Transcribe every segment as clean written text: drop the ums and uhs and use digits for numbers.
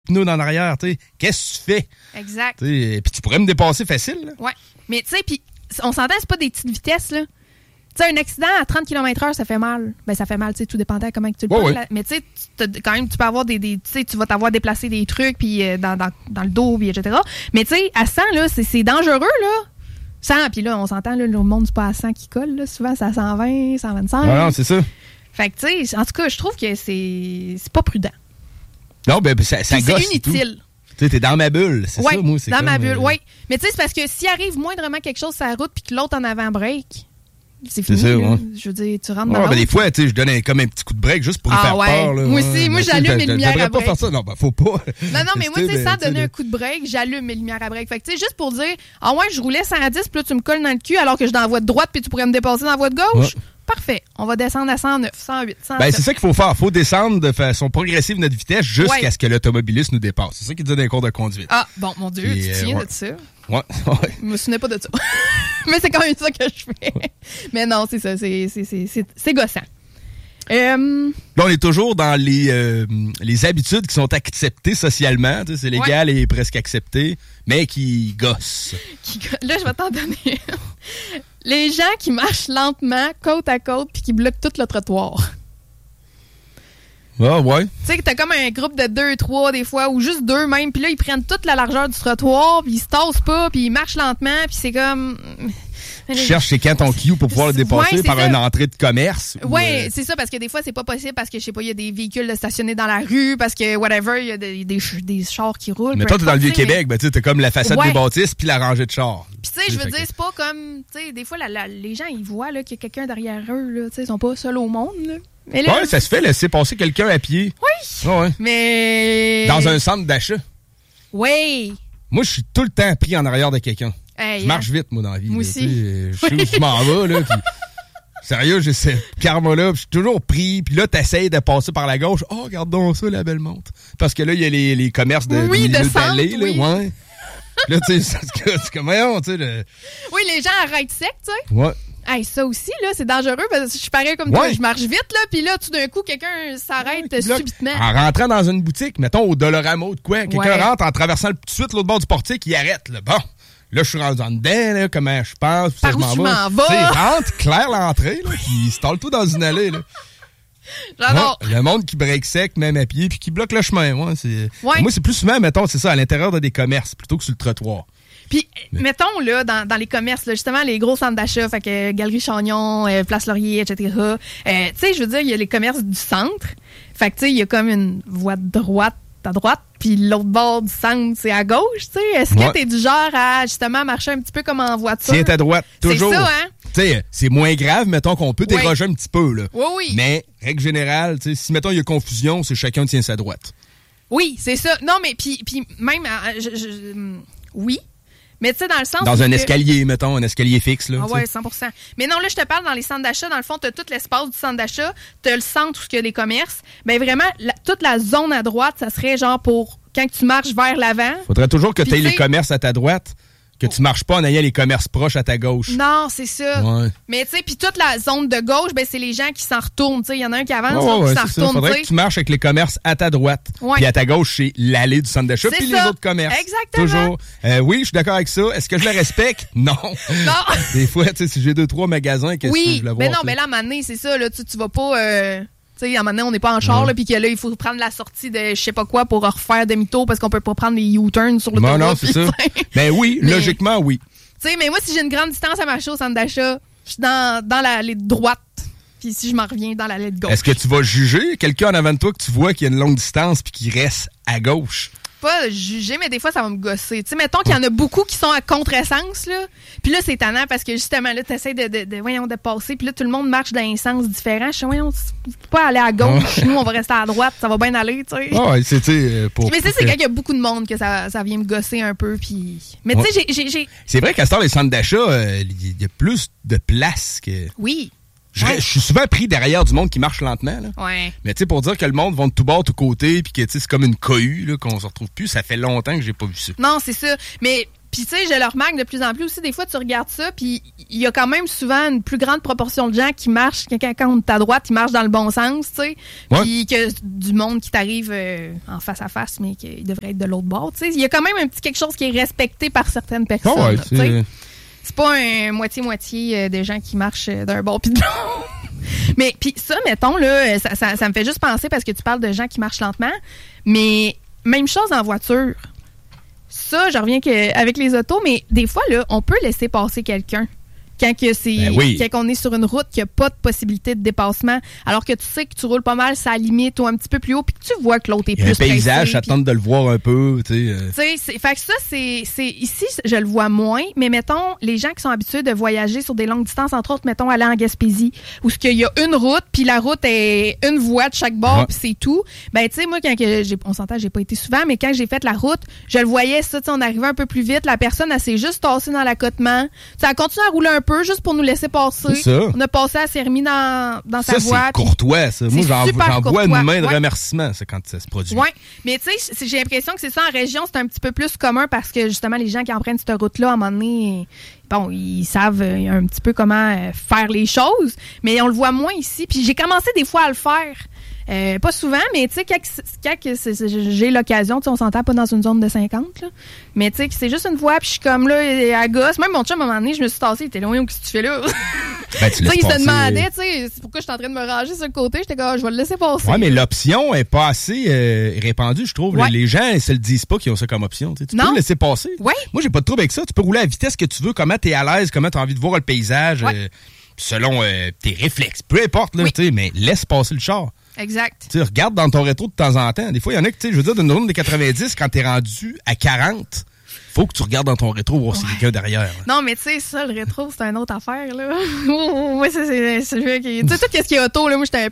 pneus en arrière, tu sais. Qu'est-ce que tu fais? Exact. Puis tu pourrais me dépasser facile, là. Ouais. Mais tu sais, puis on s'entend, c'est pas des petites vitesses, là. Tu sais, un accident à 30 km/h, ça fait mal. Ben, ça fait mal, tu sais, tout dépendant de comment tu le prends. Ouais. Mais tu sais, quand même, tu peux avoir tu sais, tu vas t'avoir déplacé des trucs, puis dans le dos, puis etc. Mais tu sais, à 100, là, c'est dangereux, là. 100, puis là, on s'entend, là, le monde, c'est pas à 100 qui colle, là. Souvent, c'est à 120, 125. Non, c'est ça. Fait que, tu sais, en tout cas, je trouve que c'est pas prudent. Non, ben, ça gosse. C'est inutile. Tu sais, t'es dans ma bulle, c'est ça, moi, c'est dans comme, ma bulle, oui. Mais tu sais, c'est parce que s'il arrive moindrement quelque chose sur la route puis que l'autre en avant break, c'est fini. Ça, ouais. Je veux dire, tu rentres dans ben, des fois, tu sais, je donne comme un petit coup de break juste pour lui faire peur. Là. Moi aussi, moi, j'allume mes lumières à break. Pas faire ça. Non, ben, faut pas. Non, mais moi, tu sais, sans donner un coup de break, j'allume mes lumières à break. Fait que, tu sais, juste pour dire, je roulais 110, puis là, tu me colles dans le cul alors que je suis dans la voie de droite, puis tu pourrais me dépasser dans la voie de gauche. Ouais. Parfait. On va descendre à 109, 108, 107. Ben, c'est ça qu'il faut faire. Il faut descendre de façon progressive notre vitesse jusqu'à ce que l'automobiliste nous dépasse. C'est ça qu'il dit dans les cours de conduite. Ah, bon, mon Dieu, tu tiens de ça. Ouais. Je me souvenais pas de ça. Mais c'est quand même ça que je fais. Mais non, c'est ça. C'est gossant. Là, on est toujours dans les habitudes qui sont acceptées socialement. C'est légal et presque accepté, mais qui gossent. Là, je vais t'en donner. Les gens qui marchent lentement, côte à côte, puis qui bloquent tout le trottoir. Ah, ouais. Tu sais que t'as comme un groupe de 2, 3 des fois, ou juste 2 même, puis là, ils prennent toute la largeur du trottoir, puis ils se tassent pas, puis ils marchent lentement, puis c'est comme... Tu cherches c'est quand ton queue pour pouvoir le dépasser par une entrée de commerce. Oui, c'est ça, parce que des fois, c'est pas possible parce que, je sais pas, il y a des véhicules stationnés dans la rue, parce que, whatever, il y a des chars qui roulent. Mais toi, t'es dans le Vieux-Québec, ben, tu sais, t'as comme la façade des bâtisses puis la rangée de chars. Puis, tu sais, je veux dire, c'est pas comme, tu sais, des fois, les gens, ils voient là, qu'il y a quelqu'un derrière eux, là, tu sais, ils sont pas seuls au monde, là. Oui, ça se fait, laisser passer quelqu'un à pied. Oui. Ouais. Mais. Dans un centre d'achat. Oui. Moi, je suis tout le temps pris en arrière de quelqu'un. Hey, je marche vite, moi, dans la vie. Moi aussi. Je sais où je m'en vais, là. Pis, sérieux, j'ai ce karma-là. Je suis toujours pris. Puis là, t'essayes de passer par la gauche. Oh, regarde donc ça, la belle montre. Parce que là, il y a les commerces de d'allée, là. Ouais. Là, tu sais, c'est comme, tu sais. Oui, les gens arrêtent sec, tu sais. Ouais. Hey, ça aussi, là, c'est dangereux parce que je suis pareil comme toi. Je marche vite, là, puis là, tout d'un coup, quelqu'un s'arrête subitement. En rentrant dans une boutique, mettons au Dollarama ou de quoi, quelqu'un rentre en traversant tout de suite l'autre bord du portique, il arrête, là. Bon, là, je suis rendu en dedans, là, comment je pense, par où tu m'en vas? Tu sais, rentre, claire l'entrée, là, puis stalle tout dans une allée, là. J'adore. Ouais, le monde qui break sec, même à pied, puis qui bloque le chemin, moi, c'est plus souvent, mettons, c'est ça, à l'intérieur de des commerces, plutôt que sur le trottoir. Puis, mettons, là, dans les commerces, là, justement, les gros centres d'achat, fait que Galerie Chagnon, Place Laurier, etc. Tu sais, je veux dire, il y a les commerces du centre. Fait que, tu sais, il y a comme une voie de droite à droite, puis l'autre bord du centre, c'est à gauche, tu sais. Est-ce que t'es du genre à, justement, marcher un petit peu comme en voiture? Tiens à droite, toujours. C'est ça, hein? Tu sais, c'est moins grave, mettons, qu'on peut déroger un petit peu, là. Oui. Mais, règle générale, tu sais, si, mettons, il y a confusion, c'est chacun tient sa droite. Oui, c'est ça. Non, mais, puis même, oui. Mais tu sais, dans le sens. Dans un escalier, mettons, un escalier fixe, là. Ah ouais, 100%. Mais non, là, je te parle dans les centres d'achat. Dans le fond, tu as tout l'espace du centre d'achat, tu as le centre où il y a des commerces. Ben vraiment, toute la zone à droite, ça serait genre pour quand tu marches vers l'avant. Faudrait toujours que tu aies les commerces à ta droite, que tu marches pas en ayant les commerces proches à ta gauche. Non, c'est ça. Ouais. Mais tu sais, puis toute la zone de gauche, ben c'est les gens qui s'en retournent. Tu sais, il y en a un qui avance, l'autre qui s'en retourne. Faudrait que tu marches avec les commerces à ta droite. Ouais. Puis à ta gauche, c'est l'allée du centre d'achat, puis les autres commerces. Exactement. Toujours. Oui, je suis d'accord avec ça. Est-ce que je le respecte? Non. Non. Des fois, tu sais, si j'ai 2-3 magasins, qu'est-ce que je le vois? Oui, mais non, mais là, à un moment donné, c'est ça, là, tu vas pas... Tu sais, à un moment donné, on n'est pas en char, puis que là, il faut prendre la sortie de je sais pas quoi pour refaire demi-tour parce qu'on peut pas prendre les U-turns sur l'autoroute. Non, c'est ça. Ben oui, logiquement, oui. Tu sais, mais moi, si j'ai une grande distance à marcher au centre d'achat, je suis dans l'allée de droite. Puis si je m'en reviens, dans l'allée de gauche. Est-ce que tu vas juger quelqu'un en avant de toi que tu vois qu'il y a une longue distance puis qu'il reste à gauche? Pas juger, mais des fois, ça va me gosser. Tu sais, mettons qu'il y en a beaucoup qui sont à contresens, là. Puis là, c'est tannant parce que justement, là, t'essaies de passer. Puis là, tout le monde marche dans un sens différent. Je sais, voyons, tu peux pas aller à gauche. Nous, on va rester à droite. Ça va bien aller, tu sais. Ouais, c'est pour. Mais c'est quand il y a beaucoup de monde que ça vient me gosser un peu. Puis. Mais tu sais, j'ai. C'est vrai qu'à ce temps, les centres d'achat, il y a plus de place que. Oui. Je suis souvent pris derrière du monde qui marche lentement. Là. Ouais. Mais tu sais, pour dire que le monde va de tout bord, tout côté, puis que c'est comme une cohue, là, qu'on se retrouve plus, ça fait longtemps que j'ai pas vu ça. Non, c'est ça. Mais Puis, tu sais, je le remarque de plus en plus aussi. Des fois, tu regardes ça, puis il y a quand même souvent une plus grande proportion de gens qui marchent. Quand on est à droite, ils marchent dans le bon sens, tu sais. Puis que du monde qui t'arrive en face à face, mais qui devrait être de l'autre bord, tu sais. Il y a quand même un petit quelque chose qui est respecté par certaines personnes, tu sais. C'est pas un moitié-moitié des gens qui marchent d'un bord puis de l'autre. Mais, puis ça, mettons, là, ça me fait juste penser parce que tu parles de gens qui marchent lentement, mais même chose en voiture. Ça, je reviens avec les autos, mais des fois, là, on peut laisser passer quelqu'un quand on est sur une route qu'il n'y a pas de possibilité de dépassement, alors que tu sais que tu roules pas mal sa limite ou un petit peu plus haut, puis que tu vois que l'autre est plus pressé. Il y a un paysage, ça tente de le voir un peu, tu sais. Fait que ça, c'est ici, je le vois moins, mais mettons, les gens qui sont habitués de voyager sur des longues distances, entre autres, mettons, aller en Gaspésie, où il y a une route, puis la route est une voie de chaque bord, puis c'est tout. Ben, tu sais, moi, on s'entend, j'ai pas été souvent, mais quand j'ai fait la route, je le voyais, ça, tu sais, on arrivait un peu plus vite, la personne, elle s'est juste tassée dans l'accotement. Ça a continué à rouler un peu, juste pour nous laisser passer. C'est ça. On a passé, elle s'est remis dans sa voie. C'est courtois, ça. Moi, j'envoie une main de remerciement, c'est quand ça se produit. Oui, mais tu sais, j'ai l'impression que c'est ça en région, c'est un petit peu plus commun parce que justement, les gens qui empruntent cette route-là, à un moment donné, bon, ils savent un petit peu comment faire les choses, mais on le voit moins ici. Puis j'ai commencé des fois à le faire. Pas souvent, mais tu sais, quand j'ai l'occasion, tu sais, on s'entend pas dans une zone de 50, là. Mais tu sais, c'est juste une fois, puis je suis comme là, à gosse. Même mon chum, à un moment donné, je me suis tassée, il était loin, qu'est-ce que tu fais là? Ben, tu sais, il se demandait, tu sais, c'est pourquoi je suis en train de me ranger sur le côté. J'étais comme, je vais le laisser passer. Ouais, mais l'option est pas assez répandue, je trouve. Ouais. Les gens, ils se le disent pas qu'ils ont ça comme option. Tu peux le laisser passer. Ouais. Moi, j'ai pas de trouble avec ça. Tu peux rouler à la vitesse que tu veux, comment t'es à l'aise, comment t'as envie de voir le paysage, selon tes réflexes. Peu importe, là, tu sais, mais laisse passer le char. Exact. Tu regarde dans ton rétro de temps en temps. Des fois, il y en a que, tu sais, je veux dire, d'une ronde des 90, quand t'es rendu à 40, faut que tu regardes dans ton rétro voir s'il y a quelqu'un derrière. Là. Non, mais tu sais, ça, le rétro, c'est une autre affaire, là. Oui, c'est celui qui... Tu sais, tout ce qui est auto, là, moi, j'étais un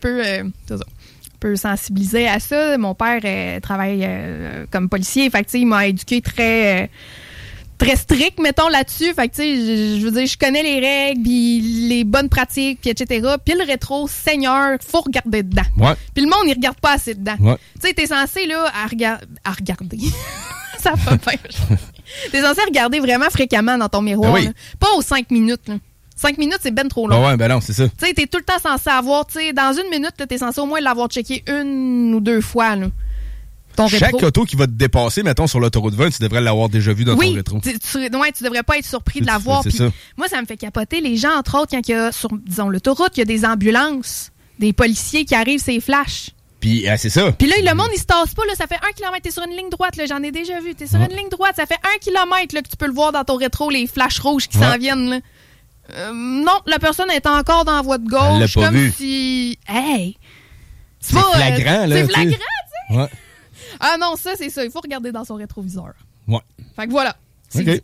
peu sensibilisée à ça. Mon père travaille comme policier, fait que, tu sais, il m'a éduqué très strict, mettons, là-dessus. Fait que, tu sais, je veux dire, je connais les règles, puis les bonnes pratiques, puis etc. Puis le rétro, seigneur, faut regarder dedans. Ouais. Puis le monde, il regarde pas assez dedans. Ouais. Tu sais, t'es censé, là, à regarder. Ça fait bien. T'es censé regarder vraiment fréquemment dans ton miroir. Ben oui. Là. Pas aux 5 minutes, là. 5 minutes, c'est ben trop long. Ah ouais, ben non, c'est ça. Tu sais, t'es tout le temps censé avoir, tu sais, dans une minute, là, t'es censé au moins l'avoir checké 1 ou 2 fois, là. Chaque auto qui va te dépasser, mettons, sur l'autoroute 20, tu devrais l'avoir déjà vu dans ton rétro. Tu devrais pas être surpris de l'avoir. Moi, ça me fait capoter. Les gens, entre autres, quand il y a sur, disons, l'autoroute, il y a des ambulances, des policiers qui arrivent, c'est flash. Puis, c'est ça. Puis là, le monde, il se tasse pas, là. Ça fait 1 kilomètre. T'es sur une ligne droite, là. J'en ai déjà vu. T'es sur une ligne droite. Ça fait 1 kilomètre, là, que tu peux le voir dans ton rétro, les flashs rouges qui s'en viennent, là. Non, la personne est encore dans la voie de gauche. Elle l'a pas comme vu. Si. Hey! C'est flagrant, là. C'est flagrant, tu sais. Ouais. Ah non, ça, c'est ça. Il faut regarder dans son rétroviseur. Ouais. Fait que voilà. OK. Dit.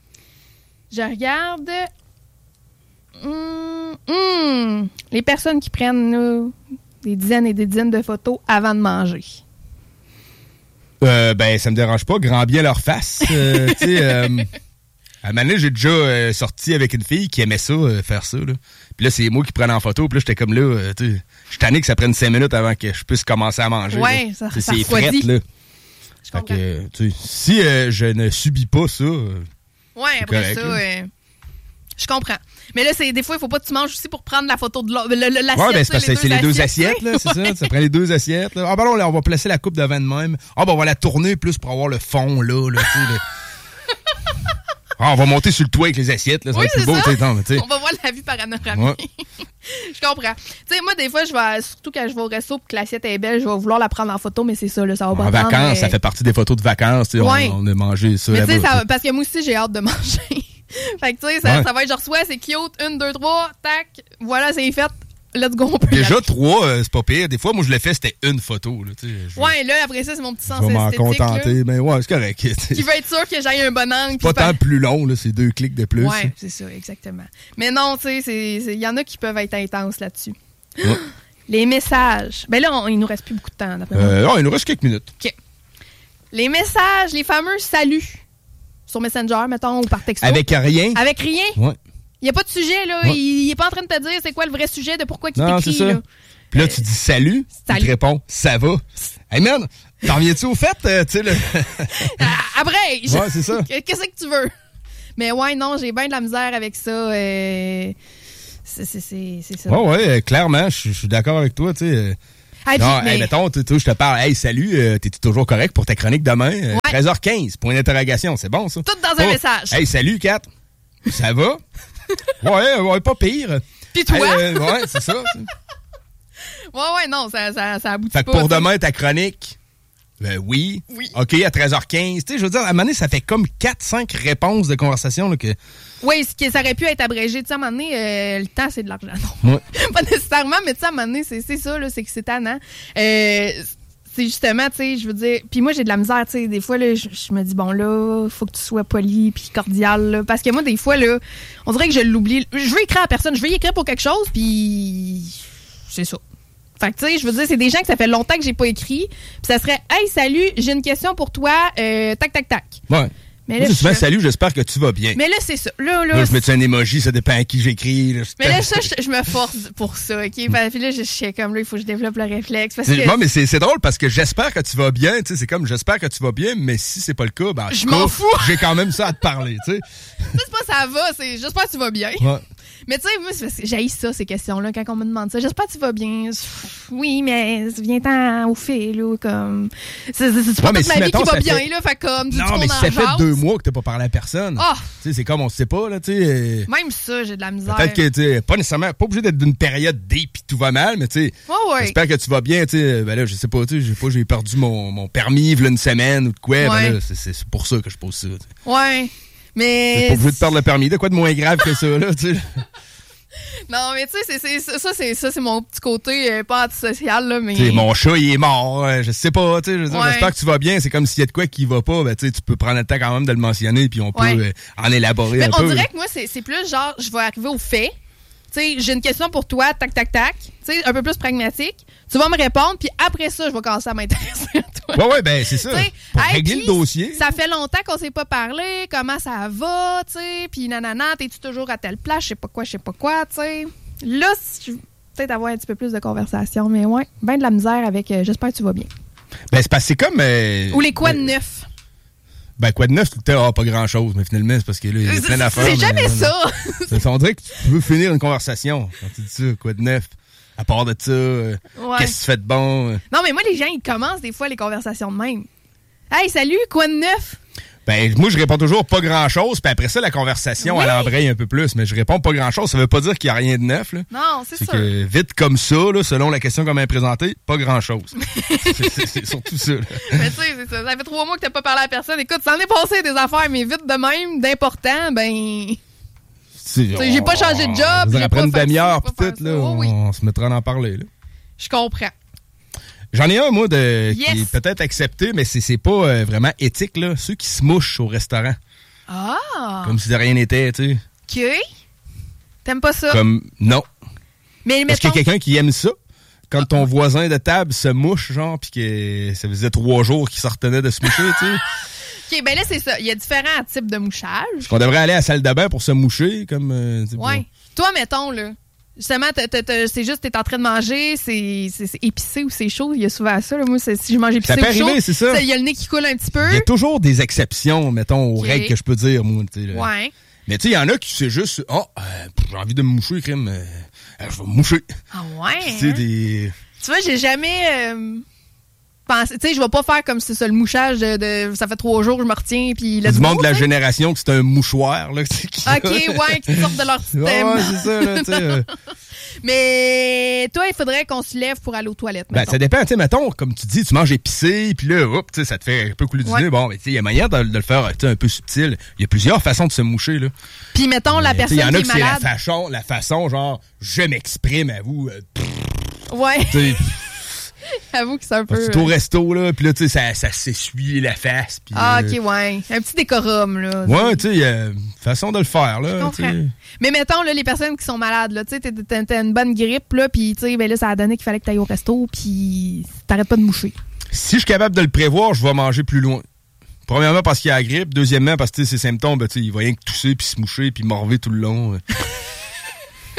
Je regarde. Les personnes qui prennent là, des dizaines et des dizaines de photos avant de manger. Ben, ça me dérange pas. Grand bien leur face. Tu sais, à un moment donné, j'ai déjà sorti avec une fille qui aimait ça, faire ça. Là. Puis là, c'est moi qui prenais en photo. Puis là, j'étais comme là, tu sais, je suis tanné que ça prenne 5 minutes avant que je puisse commencer à manger. Ouais, ça c'est frette, là. Je comprends. Que, tu sais, si je ne subis pas ça, ouais, après correct, ça, je comprends. Mais là, des fois, il faut pas que tu manges aussi pour prendre la photo de l'assiette. Ouais, ben c'est parce que c'est les 2 assiettes, là, c'est ça. Ça prend les 2 assiettes. Là. Ah, ben là, on va placer la coupe devant de même. Ah, ben on va la tourner plus pour avoir le fond, là, tu sais. Ah, on va monter sur le toit avec les assiettes, là, ça va être plus beau, tu sais. On va voir la vue panoramique. Ouais. Je comprends. Tu sais, moi, des fois, surtout quand je vais au resto et que l'assiette est belle, je vais vouloir la prendre en photo, mais c'est ça, là, ça va pas en prendre. Vacances, ça fait partie des photos de vacances, tu sais, on a mangé ça. Mais tu sais, parce que moi aussi, j'ai hâte de manger. Fait que, tu sais, ça va être genre, soit c'est cute, 1, 2, 3, tac, voilà, c'est fait. Let's go, on peut déjà 3, c'est pas pire. Des fois, moi, je l'ai fait, c'était une photo. Là, ouais, là, après ça, c'est mon petit sens esthétique. Je vais m'en contenter, là. Mais ouais, c'est correct. Qui veut être sûr que j'aille un bon angle. C'est pas tant plus long, là, c'est 2 clics de plus. Ouais, c'est ça, exactement. Mais non, tu sais, il y en a qui peuvent être intenses là-dessus. Ouais. Les messages. Ben là, il nous reste plus beaucoup de temps. Non, il nous reste quelques minutes. OK. Les messages, les fameux saluts. Sur Messenger, mettons, ou par texto. Avec rien. Avec rien. Ouais. Il n'y a pas de sujet, là. Ouais. Il n'est pas en train de te dire c'est quoi le vrai sujet de pourquoi il t'écrit. C'est ça. Là. Puis là, tu dis salut. Il te répond ça va. Hey man, T'en reviens-tu au fait, tu sais, là? Abrège! Ouais, c'est ça. Qu'est-ce que tu veux? Mais ouais, non, j'ai bien de la misère avec ça. C'est ça. Ouais, clairement, je suis d'accord avec toi, tu sais. Non, mais... mettons, je te parle, hey, salut, t'es toujours correct pour ta chronique demain? 13h15, point d'interrogation, c'est bon, ça? Tout dans un message. Hey, salut, Kat. Ça va? ouais, pas pire. Pis toi? Ouais, c'est ça. Ouais, non, ça aboutit fait que pas. pour demain, ta chronique, oui. OK, à 13h15. Tu sais, je veux dire, à un moment donné, ça fait comme 4-5 réponses de conversation, là, que... Oui, ça aurait pu être abrégé. Tu sais, à un moment donné, le temps, c'est de l'argent. Non, pas nécessairement, mais tu sais, à un moment donné, c'est ça, là, c'est que c'est tannant. C'est justement, tu sais, je veux dire... Puis moi, j'ai de la misère, tu sais, des fois, là, je me dis, bon, là, faut que tu sois poli puis cordial, là, parce que moi, des fois, là, on dirait que je l'oublie. Je veux écrire à personne, je veux y écrire pour quelque chose, puis c'est ça. Fait que, tu sais, je veux dire, c'est des gens que ça fait longtemps que j'ai pas écrit, puis ça serait, hey, salut, j'ai une question pour toi, tac, tac, tac. Ouais. Mais là, souvent, salut, j'espère que tu vas bien. Mais là, c'est ça. Là, je mets un emoji, ça dépend à qui j'écris. Là, mais là, ça, je me force pour ça, OK? Puis là, je suis comme, là, il faut que je développe le réflexe. Parce que... Non, mais c'est drôle parce que j'espère que tu vas bien. Tu sais, c'est comme, j'espère que tu vas bien, mais si c'est pas le cas, ben, je m'en fous. J'ai quand même ça à te parler, tu sais. C'est pas ça va, c'est j'espère que tu vas bien. Ouais. Mais tu sais, moi, j'haïs ça, ces questions-là, quand on me demande ça. J'espère que tu vas bien. Oui, mais viens-t'en au fait, là, comme... C'est pas toute ma vie qui va bien, là, fait comme... Non, mais si ça fait 2 mois que t'as pas parlé à personne, tu sais, c'est comme on sait pas, là, tu sais... Même ça, j'ai de la misère. Peut-être que, tu sais, pas nécessairement, pas obligé d'être d'une période deep pis tout va mal, mais tu sais, j'espère que tu vas bien, tu sais, ben là, je sais pas, tu sais, j'ai perdu mon permis, v'là une semaine ou de quoi, ben là, c'est pour ça que je pose ça, t'sais. Ouais. Mais. T'es pas obligé de perdre le permis. De quoi de moins grave que ça, là, tu sais? Non, mais tu sais, ça, c'est mon petit côté pas antisocial, là, mais. T'sais, mon chat, il est mort. Je sais pas, tu sais. J'espère que tu vas bien. C'est comme s'il y a de quoi qui va pas, ben, tu sais, tu peux prendre le temps quand même de le mentionner, puis on peut en élaborer mais un peu. On dirait que moi, c'est plus genre, je vais arriver au fait. Tu sais, j'ai une question pour toi, tac, tac, tac. Tu sais, un peu plus pragmatique. Tu vas me répondre, puis après ça, je vais commencer à m'intéresser à toi. Ouais, ben, c'est ça. Pour régler le dossier. Ça fait longtemps qu'on s'est pas parlé, comment ça va, tu sais, puis nanana, t'es-tu toujours à telle place, je sais pas quoi, tu sais. Là, je vais peut-être avoir un petit peu plus de conversation, mais ouais, ben de la misère avec j'espère que tu vas bien. Ben, c'est parce que c'est comme... Ou les quoi de neuf. Ben, quoi de neuf, tout le temps, pas grand-chose, mais finalement, c'est parce que là, il y a plein d'affaires. C'est jamais ça! On dirait que tu veux finir une conversation quand tu dis ça, quoi de neuf. À part de ça, qu'est-ce que tu fais de bon? Non, mais moi, les gens, ils commencent des fois les conversations de même. Hey, salut, quoi de neuf? Ben, moi, je réponds toujours pas grand-chose, puis après ça, la conversation, elle embraye un peu plus, mais je réponds pas grand-chose. Ça veut pas dire qu'il y a rien de neuf, là. Non, c'est sûr. C'est que vite comme ça, là, selon la question comme elle est présentée, pas grand-chose. c'est surtout ça, là. Mais tu sais, c'est ça. Ça fait 3 mois que t'as pas parlé à personne. Écoute, ça en est passé des affaires, mais vite de même, d'important, ben... J'ai pas changé de job. Après une demi-heure, peut-être, là, on se mettra à en parler, là. Je comprends. J'en ai un, moi, qui est peut-être accepté, mais c'est pas vraiment éthique, là. Ceux qui se mouchent au restaurant. Ah! Comme si de rien n'était, tu sais. OK. T'aimes pas ça? Non. Mais parce qu'il y a quelqu'un qui aime ça. Quand ton voisin de table se mouche, genre, puis que ça faisait 3 jours qu'il s'en retenait de se moucher, tu sais. OK, ben là, c'est ça. Il y a différents types de mouchage. On devrait aller à la salle de bain pour se moucher, comme... ouais. Toi, mettons, là... Justement, c'est juste, t'es en train de manger, c'est épicé ou c'est chaud. Il y a souvent ça. Là. Moi, si je mange épicé ou chaud, c'est ça. Il y a le nez qui coule un petit peu. Il y a toujours des exceptions, mettons, aux règles que je peux dire, moi. Là. Ouais. Mais tu sais, il y en a qui c'est juste, j'ai envie de me moucher, crème. Je vais me moucher. Ah ouais? Tu sais, des... Tu vois, j'ai jamais... Tu sais, je vais pas faire comme c'est ça, le mouchage de ça fait 3 jours, je me retiens, puis du monde de la génération que c'est un mouchoir, là. OK, ouais, qui sortent de leur système. Ouais, c'est ça, là, tu sais. Mais toi, il faudrait qu'on se lève pour aller aux toilettes. Ben, ça dépend, tu sais, mettons, comme tu dis, tu manges épicé, puis là, hop, tu sais, ça te fait un peu couler du nez. Bon, mais tu sais, il y a moyen de le faire, tu sais, un peu subtil. Il y a plusieurs façons de se moucher, là. Puis mettons, la personne qui est malade. Il y en a que c'est la façon, genre, je m'exprime à vous. Ouais. J'avoue que c'est un peu... C'est au resto, là, puis là, tu sais, ça s'essuie la face. Pis, OK, ouais. Un petit décorum, là. Ouais, tu sais, il y a une façon de le faire, là. Je comprends. Mais mettons, là, les personnes qui sont malades, là, tu sais, t'as une bonne grippe, là, puis tu sais, ben là, ça a donné qu'il fallait que t'ailles au resto, puis t'arrêtes pas de moucher. Si je suis capable de le prévoir, je vais manger plus loin. Premièrement, parce qu'il y a la grippe. Deuxièmement, parce que ses symptômes, ben, tu sais, il va rien que tousser, puis se moucher, puis morver tout le long.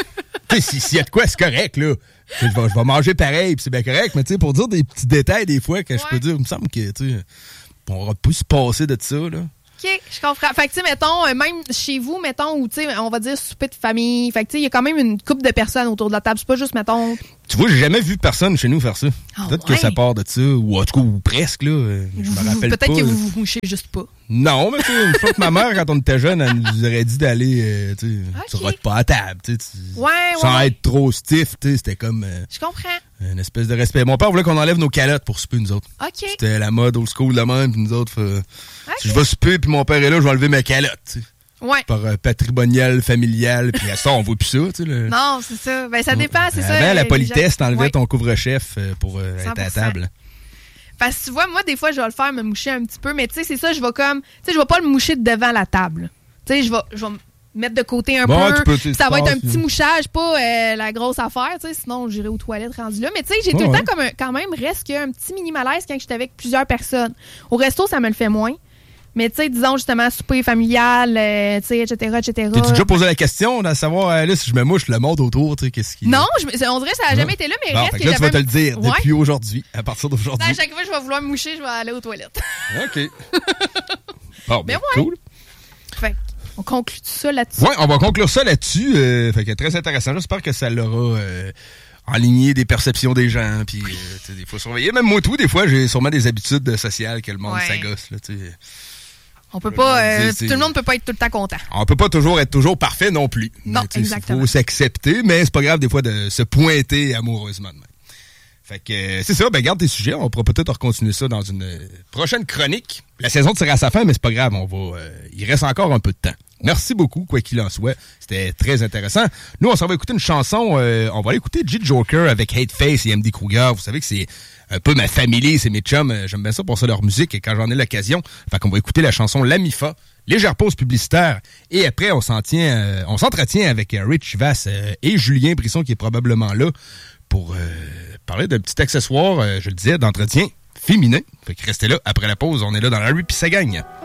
Tu sais, s'il y a de quoi, c'est correct, là. Je vais manger pareil, puis c'est bien correct, mais tu sais, pour dire des petits détails, des fois, que je peux dire, il me semble que, tu sais, on aurait pu se passer de ça, là. OK, je comprends. Fait que, tu sais, mettons, même chez vous, mettons, ou, tu sais, on va dire souper de famille. Fait que, tu sais, il y a quand même une couple de personnes autour de la table. C'est pas juste, mettons... Tu vois, j'ai jamais vu personne chez nous faire ça. Peut-être que ça part de ça, ou en tout cas, ou presque, là. Je me rappelle pas. Peut-être que vous vous mouchez juste pas. Non, mais tu sais, une fois que ma mère, quand on était jeune, elle nous aurait dit d'aller, tu rotes pas à table, tu sais. Sans être trop stiff, tu sais, c'était comme... je comprends. Une espèce de respect. Mon père voulait qu'on enlève nos calottes pour souper, nous autres. OK. C'était la mode old school de même, puis nous autres, si je vais souper, puis mon père est là, je vais enlever ma calotte, tu sais. Ouais. Par patrimonial, familial, puis à ça, on voit plus ça, tu sais. Non, c'est ça. Ben, ça dépend, c'est ça. Avant, la politesse, t'enlevais ton couvre-chef pour être à table. Parce que tu vois, moi, des fois, je vais le faire, me moucher un petit peu, mais tu sais, c'est ça, je vais comme... Tu sais, je vais pas le moucher devant la table. Tu sais, je vais me mettre de côté un peu. Ça va être un petit mouchage, pas la grosse affaire, tu sais, sinon j'irai aux toilettes rendu là. Mais tu sais, j'ai tout le temps comme quand même reste qu'un petit mini malaise quand j'étais avec plusieurs personnes. Au resto, ça me le fait moins. Mais tu sais, disons justement souper familial, tu sais, etc. T'as-tu déjà posé la question de savoir, là, si je me mouche le monde autour, tu sais, qu'est-ce qui... Non, on dirait que ça n'a jamais été là, mais reste que là, tu vas te le dire depuis aujourd'hui, à partir d'aujourd'hui. À chaque fois que je vais vouloir me moucher, je vais aller aux toilettes. OK. Bon, ben, cool. Fait on conclut ça là-dessus. Oui, on va conclure ça là-dessus. Fait que très intéressant. J'espère que ça l'aura enligné des perceptions des gens. Puis, il faut surveiller. Même moi, des fois, j'ai sûrement des habitudes sociales que le monde s'agace. On peut pas, tout le monde peut pas être tout le temps content. On peut pas toujours être toujours parfait non plus. Non, exactement. Il faut s'accepter, mais c'est pas grave des fois de se pointer amoureusement. Fait que c'est ça, ben garde tes sujets, on pourra peut-être recontinuer ça dans une prochaine chronique. La saison tire à sa fin, mais c'est pas grave, il reste encore un peu de temps. Merci beaucoup, quoi qu'il en soit. C'était très intéressant. Nous, on s'en va écouter une chanson. On va aller écouter J. Joker avec Hate Face et MD Kruger. Vous savez que c'est un peu ma famille, c'est mes chums. J'aime bien ça pour ça, leur musique, quand j'en ai l'occasion. Fait qu'on va écouter la chanson L'Amifa. Légère pause publicitaire. Et après, on s'entretient avec Rich Vass et Julien Brisson, qui est probablement là, pour parler d'un petit accessoire, je le disais, d'entretien féminin. Fait que restez là. Après la pause, on est là dans la rue, puis ça gagne.